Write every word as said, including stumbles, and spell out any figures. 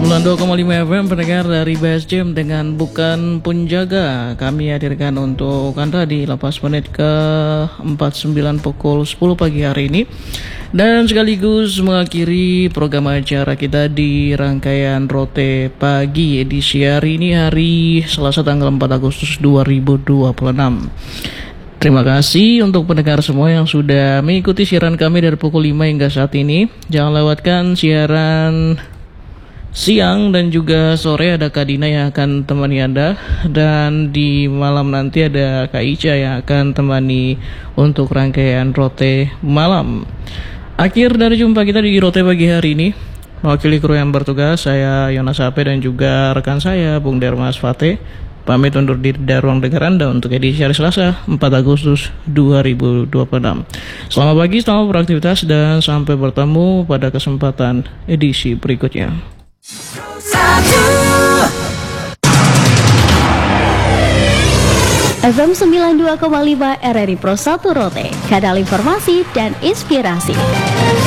sembilan puluh dua koma lima F M pendengar dari B S Jam dengan Bukan Penjaga. Kami hadirkan untuk Anda di Lapas Menit ke empat puluh sembilan pukul sepuluh pagi hari ini. Dan sekaligus mengakhiri program acara kita di rangkaian Rote Pagi edisi hari ini, hari Selasa tanggal empat Agustus dua ribu dua puluh enam. Terima kasih untuk pendengar semua yang sudah mengikuti siaran kami dari pukul lima hingga saat ini. Jangan lewatkan siaran siang dan juga sore, ada Kak Dina yang akan temani Anda. Dan di malam nanti ada Kak Ica yang akan temani untuk rangkaian Rote Malam. Akhir dari jumpa kita di Rote Pagi hari ini, mewakili kru yang bertugas, saya Yonas Ape dan juga rekan saya Bung Dermas Fate pamit undur diri dari ruang dengar Anda untuk edisi hari Selasa empat Agustus dua ribu dua puluh enam. Selamat pagi, selamat beraktivitas, dan sampai bertemu pada kesempatan edisi berikutnya. F M sembilan puluh dua koma lima R R I Pro satu Rote, kanal informasi dan inspirasi.